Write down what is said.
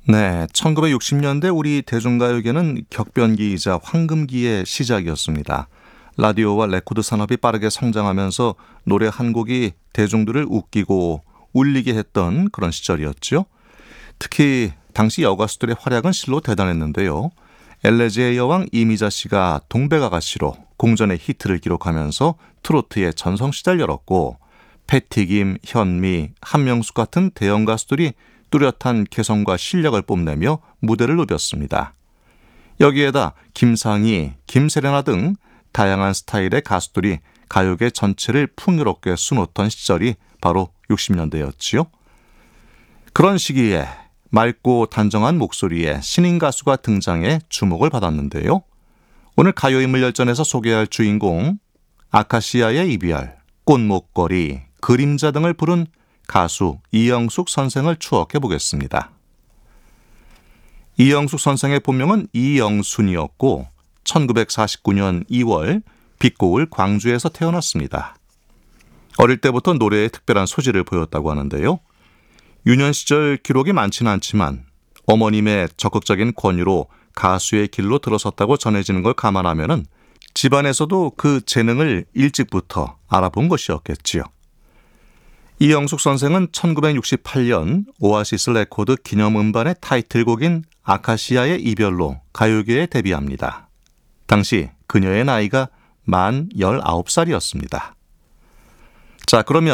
네, 1960년대 우리 대중가요계는 격변기이자 황금기의 시작이었습니다. 라디오와 레코드 산업이 빠르게 성장하면서 노래 한 곡이 대중들을 웃기고 울리게 했던 그런 시절이었죠. 특히 당시 여가수들의 활약은 실로 대단했는데요. 엘레지의 여왕 이미자 씨가 동백아가씨로 공전의 히트를 기록하면서 트로트의 전성시대를 열었고, 패티김, 현미, 한명숙 같은 대형 가수들이 뚜렷한 개성과 실력을 뽐내며 무대를 누볐습니다. 여기에다 김상희, 김세레나 등 다양한 스타일의 가수들이 가요계 전체를 풍요롭게 수놓던 시절이 바로 60년대였지요. 그런 시기에 맑고 단정한 목소리의 신인 가수가 등장해 주목을 받았는데요. 오늘 가요인물 열전에서 소개할 주인공, 아카시아의 이별, 꽃목걸이, 그림자 등을 부른 가수 이영숙 선생을 추억해 보겠습니다. 이영숙 선생의 본명은 이영순이었고 1949년 2월 빛고을 광주에서 태어났습니다. 어릴 때부터 노래에 특별한 소질을 보였다고 하는데요. 유년 시절 기록이 많지는 않지만 어머님의 적극적인 권유로 가수의 길로 들어섰다고 전해지는 걸 감안하면 집안에서도 그 재능을 일찍부터 알아본 것이었겠지요. 이영숙 선생은 1968년 오아시스 레코드 기념음반의 타이틀곡인 아카시아의 이별로 가요계에 데뷔합니다. 당시 그녀의 나이가 만 19살이었습니다. 자, 그러면